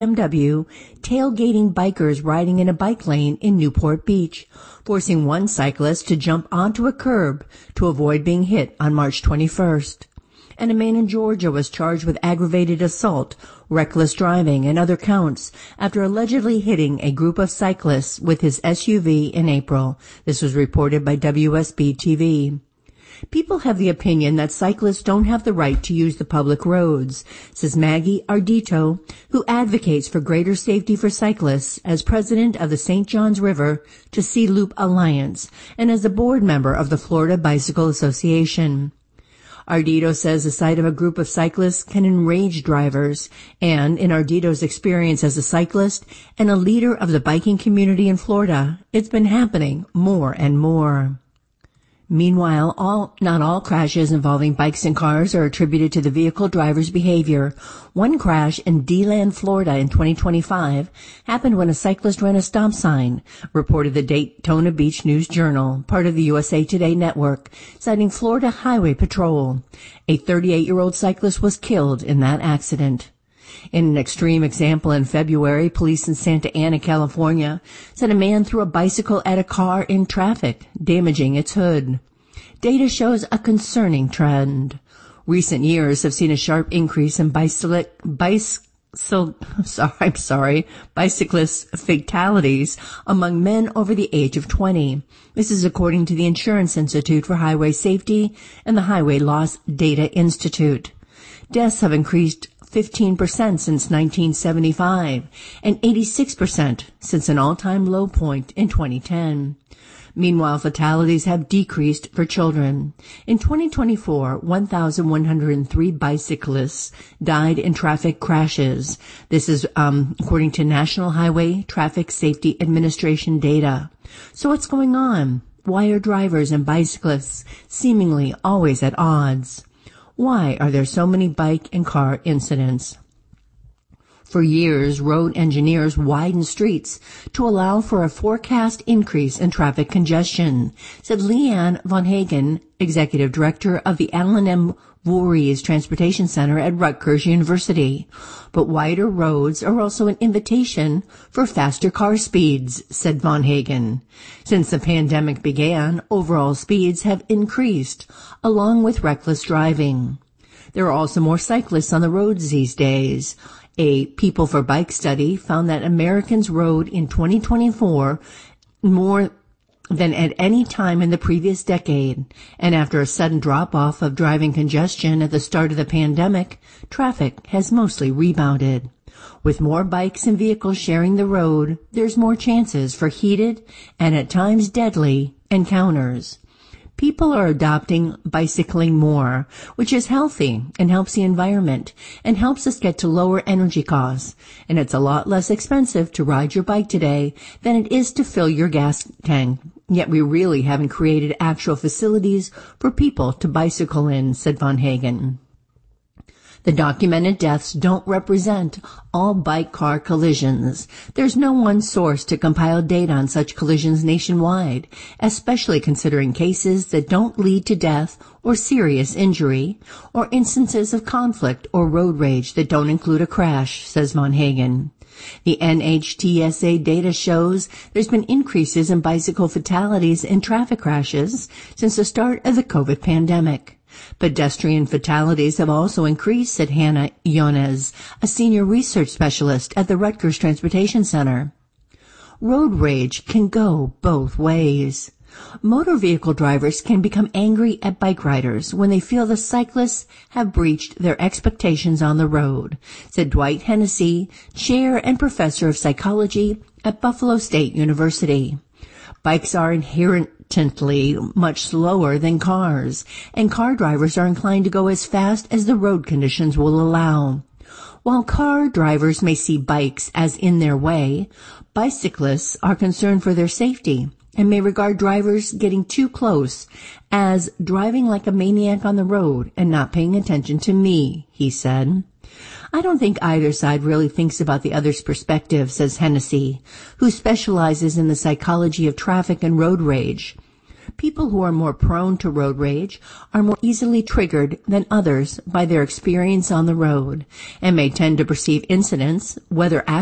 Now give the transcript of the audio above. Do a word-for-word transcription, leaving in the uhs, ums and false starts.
M W tailgating bikers riding in a bike lane in Newport Beach, forcing one cyclist to jump onto a curb to avoid being hit on March twenty-first. And a man in Georgia was charged with aggravated assault, reckless driving, and other counts after allegedly hitting a group of cyclists with his S U V in April. This was reported by W S B T V. People have the opinion that cyclists don't have the right to use the public roads, says Maggie Ardito, who advocates for greater safety for cyclists as president of the Saint Johns River to Sea Loop Alliance and as a board member of the Florida Bicycle Association. Ardito says the sight of a group of cyclists can enrage drivers, and in Ardito's experience as a cyclist and a leader of the biking community in Florida, it's been happening more and more. Meanwhile, all, not all crashes involving bikes and cars are attributed to the vehicle driver's behavior. One crash in DeLand, Florida in twenty twenty-five happened when a cyclist ran a stop sign, reported the Daytona Beach News Journal, part of the U S A Today network, citing Florida Highway Patrol. A thirty-eight-year-old cyclist was killed in that accident. In an extreme example in February, police in Santa Ana, California, said a man threw a bicycle at a car in traffic, damaging its hood. Data shows a concerning trend. Recent years have seen a sharp increase in bicycle, bicycle, sorry, I'm sorry, bicyclist fatalities among men over the age of twenty. This is according to the Insurance Institute for Highway Safety and the Highway Loss Data Institute. Deaths have increased fifteen percent since nineteen seventy-five and eighty-six percent since an all-time low point in twenty ten. Meanwhile, fatalities have decreased for children. In twenty twenty-four, one thousand one hundred three bicyclists died in traffic crashes. This is um, according to National Highway Traffic Safety Administration data. So what's going on? Why are drivers and bicyclists seemingly always at odds? Why are there so many bike and car incidents? For years, road engineers widened streets to allow for a forecast increase in traffic congestion, said Leanne Von Hagen, executive director of the Alan M. Voorhees Transportation Center at Rutgers University. But wider roads are also an invitation for faster car speeds, said Von Hagen. Since the pandemic began, overall speeds have increased, along with reckless driving. There are also more cyclists on the roads these days. A People for Bike study found that Americans rode in twenty twenty-four more than at any time in the previous decade, and after a sudden drop-off of driving congestion at the start of the pandemic, traffic has mostly rebounded. With more bikes and vehicles sharing the road, there's more chances for heated and at times deadly encounters. People are adopting bicycling more, which is healthy and helps the environment and helps us get to lower energy costs. And it's a lot less expensive to ride your bike today than it is to fill your gas tank. Yet we really haven't created actual facilities for people to bicycle in, said Von Hagen. The documented deaths don't represent all bike-car collisions. There's no one source to compile data on such collisions nationwide, especially considering cases that don't lead to death or serious injury, or instances of conflict or road rage that don't include a crash, says Von Hagen. The N H T S A data shows there's been increases in bicycle fatalities and traffic crashes since the start of the COVID pandemic. Pedestrian fatalities have also increased, said Hannah Yones, a senior research specialist at the Rutgers Transportation Center. Road rage can go both ways. Motor vehicle drivers can become angry at bike riders when they feel the cyclists have breached their expectations on the road, said Dwight Hennessy, chair and professor of psychology at Buffalo State University. Bikes are inherently much slower than cars, and car drivers are inclined to go as fast as the road conditions will allow. While car drivers may see bikes as in their way, bicyclists are concerned for their safety and may regard drivers getting too close as driving like a maniac on the road and not paying attention to me, he said. I don't think either side really thinks about the other's perspective, says Hennessy, who specializes in the psychology of traffic and road rage. People who are more prone to road rage are more easily triggered than others by their experience on the road and may tend to perceive incidents, whether